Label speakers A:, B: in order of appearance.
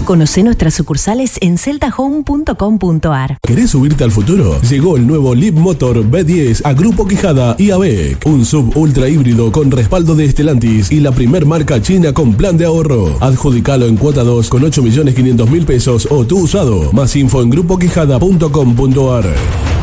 A: Conoce nuestras sucursales en celtahome.com.ar.
B: ¿Querés subirte al futuro? Llegó el nuevo Leap Motor B10 a Grupo Quijada y ABEC. Un sub ultra híbrido con respaldo de Stellantis y la primer marca china con plan de ahorro. Adjudicalo en cuota 2 con 8.500.000 pesos o tu usado. Más info en grupoquijada.com.ar.